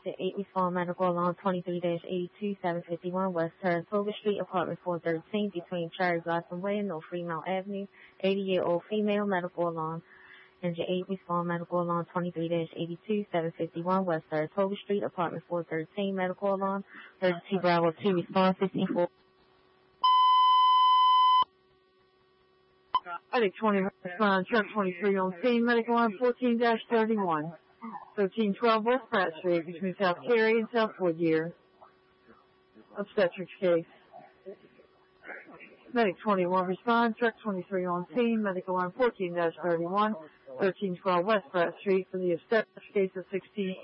The 8 respond medical along 23-82, 751 West Saratoga Street, apartment 413, between Cherry Blossom Way and North Fremont Avenue. 80-year-old female, medical along. Engine 8 respond medical along 23-82, 751 West Saratoga Street, apartment 413, medical along. 32 Bravo 2 respond 64. Medic 20 respond truck 23 on scene, medical line 14-31. 1312 West Pratt Street between South Cary and South Woodyear. Obstetrics case. Medic 21 respond, truck 23 on scene, medical line 14-31, 1312 West Pratt Street for the obstetrics case of 16.